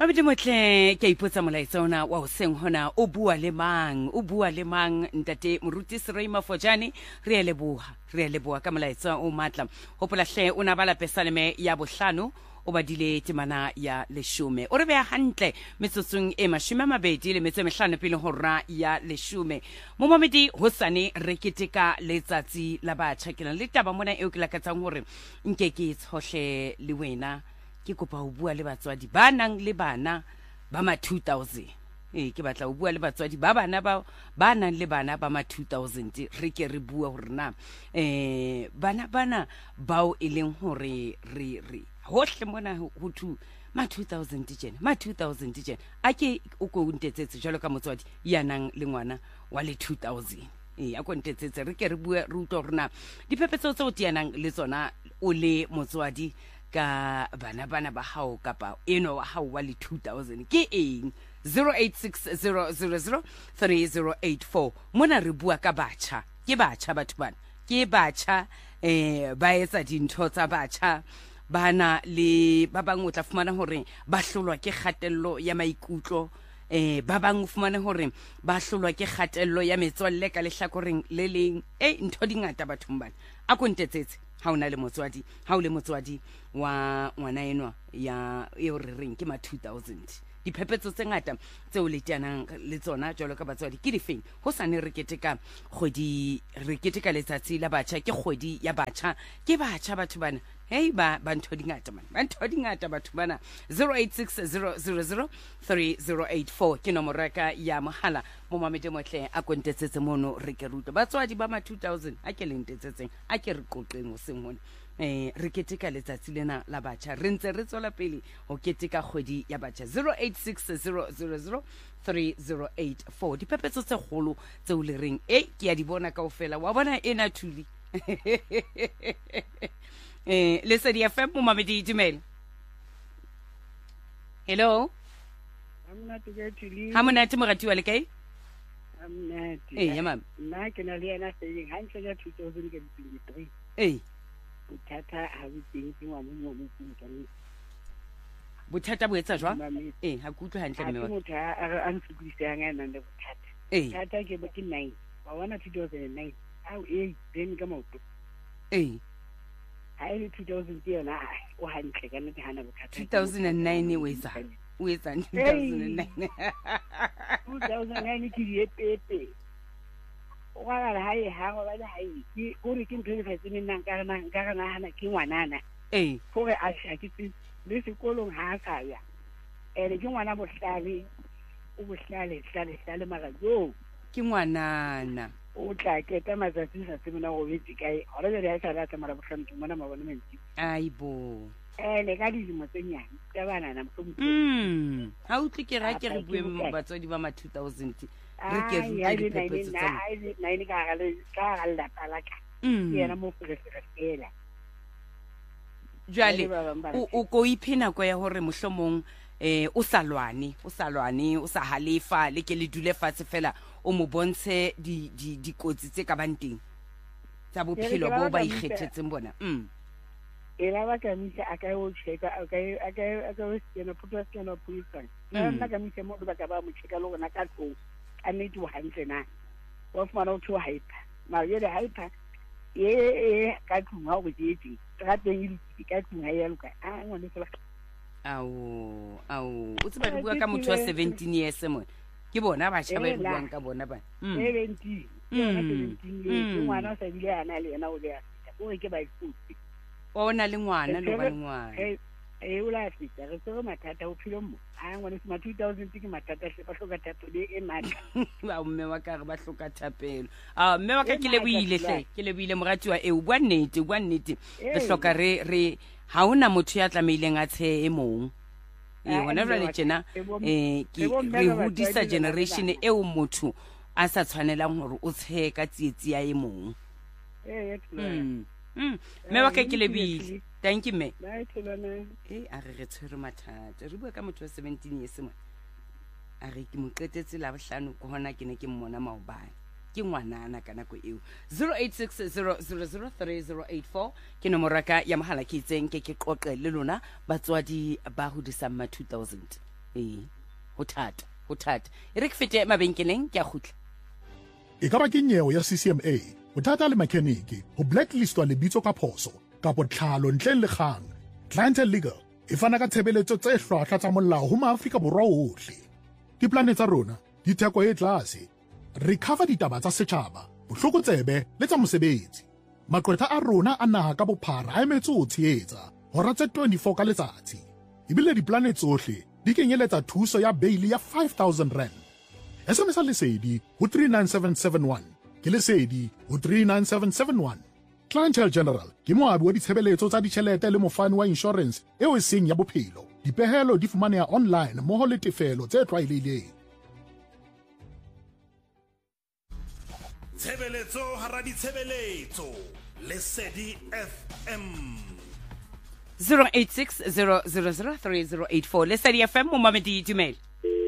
Abedi motle ke ipotsa molaetsa ona wa o seng hona o bua le mang ntate moruti Seroi Mafojane re leboha ka molaetsa o matla hopola hle o na bala pesaleme ya bohlano o badile temana ya 10 o re beha hantle metsotsong e 25 pele hora ya 10 mo mamedi hosane re keteka letsatsi la batjha ke le taba mona eo ke lakatsang hore nke ke tshohle le wena ke kopa ho bua le batswadi ba nang le bana ba ma 2000 ke batla ho bua le batswadi ba bana ba nang le bana ba ma 2000 re ke re bua hore na bana bao e leng hore re hohle mona ho thu ma 2000 jena ake o ko ntetsetse jalo ka motswadi ya nang le ngwana wa le 2000 a ko ntetsetse re ke re bua re utlo rena diphephetso tse o tianang le tsona o le motswadi ka bana ba hao kapa eno wa hao wa le 2000 ke eng 0860003084 mona re bua ka batjha ke batjha batho bana ke batjha ba etsa dintho tsa batjha bana le ba bang o tla fumana hore ba hlolwa ke kgatello ya maikutlo ba bang o fumane hore ba hlolwa ke kgatello ya metswalle ka lehlakoreng le leng ntho dingata bathong bana a ko ntetsetse ha o le motswadi wa ngwana enwa ya eo re reng ke ma 2000 diphephetso tse ngata tseo le tianang le tsona jalo ka batswadi ke difeng ho sane re keteka letsatsi la batjha ke kgwedi ya batjha ke batjha batho bana ba ntho dingata batho bana 0860003084 ke nomoro raka ya mohala mo mamete motle a kontetsetse mono re ke ruto batswadi ba ma 2000 a ke le ntetsetseng a ke re qoqeng o seng hona re keteka letsatsi lena la batjha re ntse re tswela pele ho keteka kgwedi ya batjha 0860003084 diphephetso tse kgolo tseo le reng ke ya di bona kaofela wa bona ena thuli Lesedi FM mo mamedi dumela. Hello. Hamonate morati wa le kae? Ya mam. Nna ke na le yena saying hantle ya 2023. Bothata ha bo teng ke ngwana mo bopung bothata bo etsa jwang? Ha kutlwe hantle mme wa. Motho a ntshutlisa nga nna le bothata. Bothata ke bo ke 9. Wa bona 2009. Then ka maoto. Ha ile 2000 yona o hantle ka nne hana bothata 2009 o etsa 2009 2009 ke di pepe o ga la hae ha go ba le hae ke o re ke ntho e fatseng nna ka rena hana ke ngwanana gore a shakitse le sekolong ha ka ya ke ngwana bohlale magazo ke ngwanana o tla keta matsatsi sa semena go betse kae hore le ya tsala tsa mara bohlano ke mona mabone mentsi aibo le ka dilemo tse nyane tsa banana mhlomong ha o tle ke ra ke re bue batswadi ba ma 2000 re ke ruta diphephetso tsa nine ka galla palaka yena mo fela jwale o go iphena go ya hore mohlomong o sa halefa le ke le dule fatshe fela o mo bontshe dikotsi tse ka banteng tsa bophelo bo ba ikgethetseng bona ela ba ka misa aka o cheka aka o sena puto sena puisa nna ka misa mo ba ka ba mo cheka lo na ka tlo a ne di hantle na wa fumana o tho hyper ma ye le hyper ka tuma go jeti ka teng ile ka tuma ya luka ngone fela o tseba re bua ka motho wa 17 years mo ke bona ba tšha ba buang ka bona ba 17 ngwana sa bile ana le yena o le a o ke ba ikuti o na le ngwana le ba ngwana o la fita re tsoro mathata o philo mo ngwana se ma 2000 ke mathata se ba hloka thapelo e matla ba mme wa ka re ba hloka thapelo mme wa ka ke le buile morati wa bua nnete re hloka re ha ona motho ya tlameileng a tshe e mong hona jwale tjena ke re hodisa generation eo motho a sa tshwanelang hore o tshe ka tsietsi ya e mong me wa ka ke le buile thank you me a re tshwere mathata re bua ka motho wa 17 years mo a re ke mo qetetse la bohlano go hona ke ne ke mmona maobane ke ngwanana ka nako eo 0860003084 ke nomoro ka ya mohala ke itseng ke qoqe le lona batswadi ba hodisa ma 2000 ho thata e re ke fete mabenkeleng ke a khutla e ka ba ke nyewe ya CCMA bothata le mechanic ho blacklistwa lebitso ka phoso kapo tlhalo ntle le kgang Clientele Legal e fana ka tshebeletso tse hlwahlwa tsa molao ho maAfrika Borwa ohle diplane tsa rona ditheko e tlase recover ditaba tsa setjhaba bohlokotsebe le tsa mosebetsi maqwetha a rona a naha ka bophara a emetse ho tshehetsa hora tse 24 ka letsatsi ebile diplane tsohle di kenyeletsa thuso ya bail ya 5,000 rand SMS lesedi ho 39771 ke lesedi ho 39771 Clientele General ke moabi wa ditshebeletso tsa ditjhelete le mofani wa insurance eo e seng ya bophelo dipehelo di fumaneha online mmoho le tefelo tse tlwaelehileng Tshebeletso hara ditshebeletso Lesedi FM 0860003084 Lesedi FM mo mamedi dumela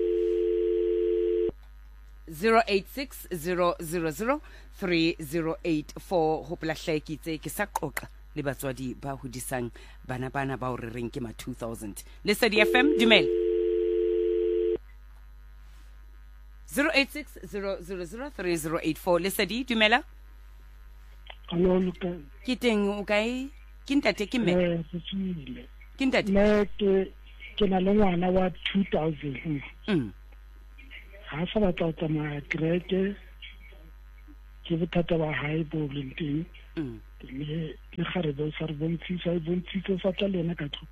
0860003084 hopla hlekitse ke sa qoqa le batswadi ba hodisang bana ba o re reng ke ma 2000 Lesedi FM dumela 0860003084 Lesedi dumela Hello Luka ke teng o kae ke ntate ke mme ke ntate ke na le ngwana wa 2000 ha sa batla tsamaya grade ke bothata ba hae bo lenteng le kgarebe sa re bontshisa sa tla lena ka tlo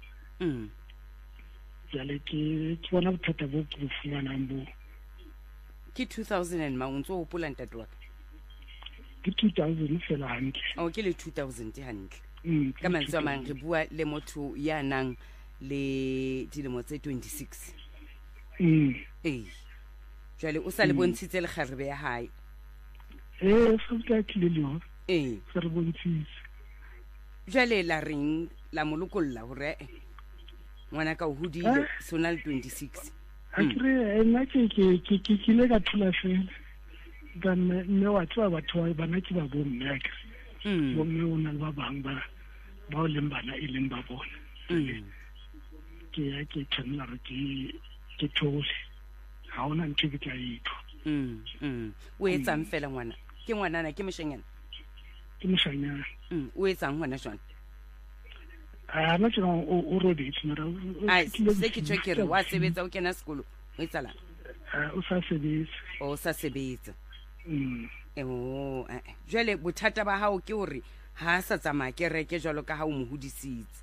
jale ke bona bothata bo ke fumanang bo ke 2000 ma untso o pola ntate wa ke 2000 fela hantle o ke le 2000 hantle ka mantswe a mang re bua le motho ya nang le dilemo tse 26 jale o sa le bontshitse le kgarebe ya hae sa tla tlilelo sa re bontshitse jale la ring la molokolla hore ngwana ka o hodile sonal 26 akere nna ke le ka thula fela mme wa tsa batho ba na ke ba bomme akere bomme o na le ba bang ba o leng bana e leng ba bona ke ya ke tshwanela re ke thole ha ona ntho ke tla itho o etsang fela ngwana ke ngwanana ke moshanyana o etsang ngwana jwana no tsena o robetse mara se ke tshwekere wa sebetsa o kena sekolo o etsala o sa sebetsa jwale bothata ba hao ke hore ha sa tsamaya kereke jwalo ka ha o mo hodisitse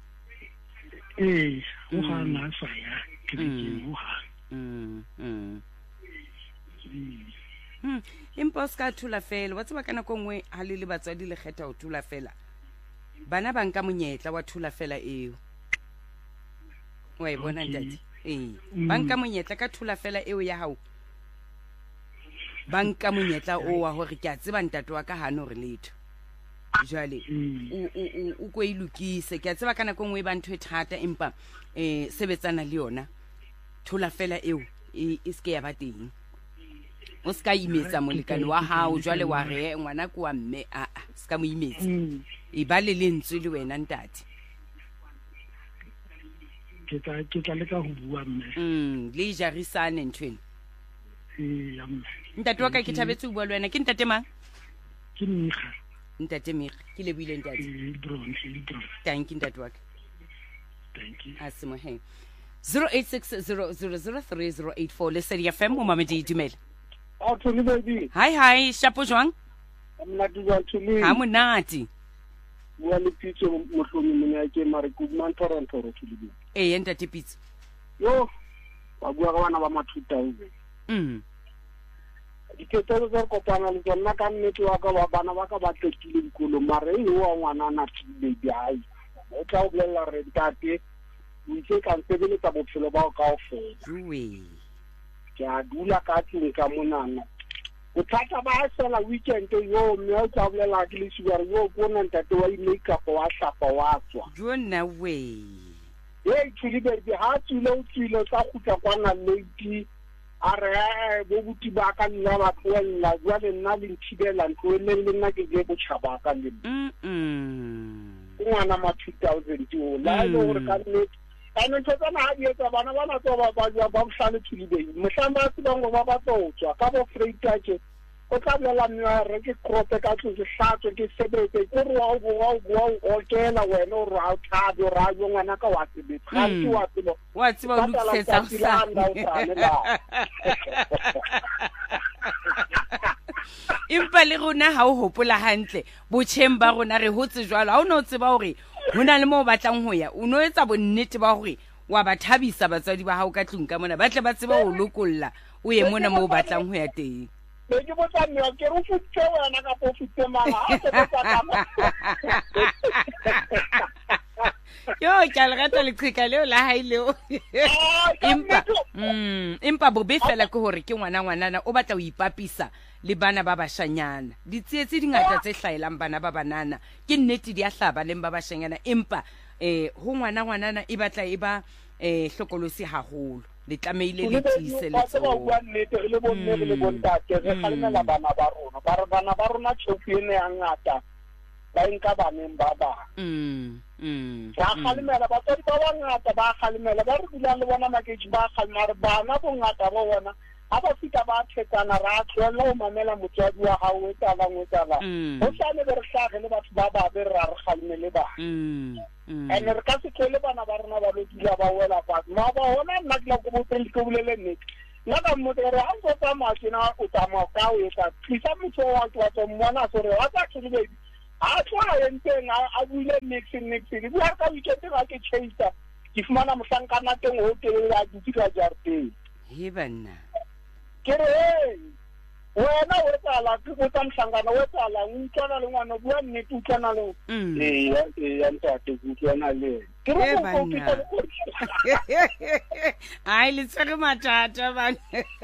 o ha na sa ya kerekeng o ha empa o ska thula fela wa tseba ka nako nngwe ha le batswadi le kgetha ho thula fela bana ba nka monyetla wa thula fela eo wa e bona ntate ba nka monyetla ka thula fela eo ya hao ba nka monyetla o wa hore ke a tseba ntate wa ka hano re letho jwale o go ilukise ke a tseba ka nako nngwe ba ntho e thata empa sebetsana le yona thula fela eo e ske ya ba teng o ska imetsa molekane wa hao jwale wa re ngwana ko wa mme ska mo imetsa e ba le lentswe le wena ntate ke tla le ka ho bua mme le jarisane ntwena ntate wa ka ke thabetse ho bua le wena ke ntate mang ke Mika ntate Mika ke le buile ntate thank you ntate wa ka thank you asimo he 0860003084 Lesedi FM mo mamedi dumela Thuli baby hi shapo jwang ha monate wa le pitso mohlomi mona ke mare ku man Toronto Thuli baby enta tipitso yo wa bua ka bana ba ma 2000 diketelo tsa kopana le tsona ka nnete wa ka ba bana ba ka ba tlekile dikolo mare e wa ngwana na baby ai o tla o bolela re ntate o itse ka ntebele tsa bophelo ba ka ofela ke a dula ka tlung ka monana o thata ba sela weekend yo mme o tla bolela ke le sugare yo go nna ntate wa makeup wa hlapa wa tswa jona we Thuli baby ha tsile o tsile tsa khutla kwana lady are bo buti ba ka nna ba tloella jwale nna le ntshibela ntlo le nna ke go tshaba ka le ngwana ma 2000 o la le hore ka nnete ane ntho tsena ha di etsa bana ba matso ba bohlale Thulibeng mohlang ba tsebang ba batla ho tswa ka bo Freitag o tla bela mme ke krope ka tlo ke hlatso ke sebetse ke re wa o kena wena o ra thabe ra yo ngwana ka wa tsebe khanti wa tsebo wa tseba o luksetsa sa impa le rona ha o hopola hantle botjheng ba rona re hotse jwalo ha o no tseba hore hona le mo batlang ho ya o no etsa bonnete ba hore wa ba thabisa batswadi ba hao ka tlung ka mona ba tle ba tseba ho lokolla o ye mona mo batlang ho ya teng ke botsa nna ke re futse wena ka po futse mala ha se botsa yo ke le rata le qhika leo la haileo impa bobe fela ke hore ke ngwana o batla ho ipapisa le bana ba bashanyana ditsietsi dingata tse hlaelang bana ba banana ke nnete di a hlaba le ba bashanyana empa ho ngwana e batla e ba hlokolosi haholo le tlameile le tsise le tso ba bua nnete le bonne le bontate re khalemela bana ba rona tshophi ene ya ngata ba inka baneng ba ba ba khalemela ba tsadi ba ngata ba khalemela ba re dula le bona makeji ba khalemela bana bo ngata ba bona ha ba fita ba thekana ra tlola o mamela motswadi wa hao e tala ho sane be re hlage le batho ba ba be ra re khalemele ba ene re ka se tlhole bana ba rona ba lo dula ba wela fatshe ma ba hona nna ke la go botseng ke bolele nnete nna ka mmotse a go tsamaya ke na o tsamaya ka o etsa tlisa motho wa tswa mmona sore wa tsa Thulibeng a tloa enteng a buile mixing di bua ka weekend ga ke chaser ke fumana mohlankana teng ho tele ya ditsi ka jarteng he banna ke re wena o tsala ke go tsa mhlangana o tsala o utlwana le ngwana bua nnete utlwana le ya ntate ke utlwana le ke re go ai le tsere matata bana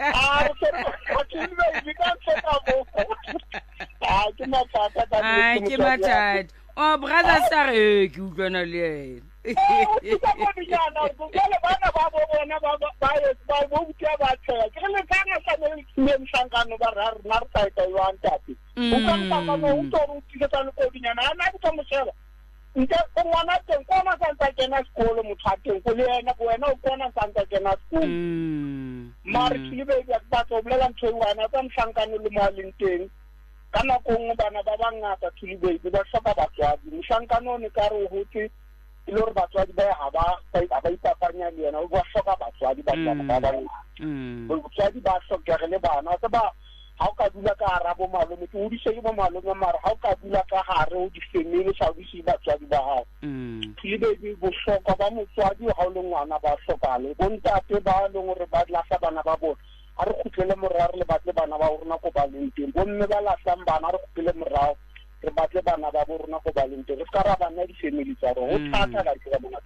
ke matata oh brother star ke utlwana le kana kong bana ba bangata Thulibeng ba hloka batswadi mohlankano ne ka re ho hotse ile hore batswadi ba ha ba ipapanya le yena o ba hloka batswadi ba bana ba bangata batswadi ba hloka le bana tsa ba ha o ka dula ka arabo malome ke o di shege mo malome mara ha o ka dula ka hare o di family sa di shi batswadi ba hao Thulibeng bo hloka ba motswadi ha o le ngwana ba hloka le bontate ba le hore ba la sa bana ba bona a re khutlele moraro le batle bana ba rona ko ba leng teng bonne ba la sambana re khutlele morao re batle bana ba rona ko ba leng teng re ska ra bana di family tsa rona o thata ka ke bona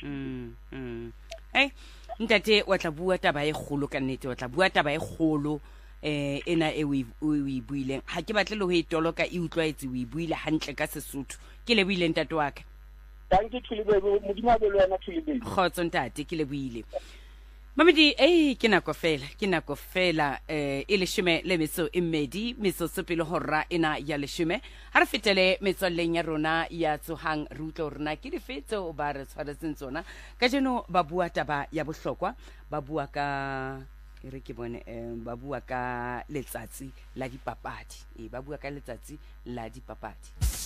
ntate wa tla bua taba e kgolo ka nnete wa tla bua taba e kgolo ena e we buileng ha ke batle le ho itoloka e utlwaetse we buile hantle ka Sesotho ke le buile ntate wa ka thank you Thulibeng modimo be le wena Thulibeng khotso ntate ke le buile Mamedi ke nako fela e leshome le metso e mmedi metsotso pele hora ena ya leshome ha re fetele metswalleng ya rona ya tsohang re utlwa rona ke difetso ba re tshwaretseng tsona ka jeno ba bua taba ya bohlokwa ba bua ka ba bua ka letsatsi la dipapadi ba bua ka letsatsi la dipapadi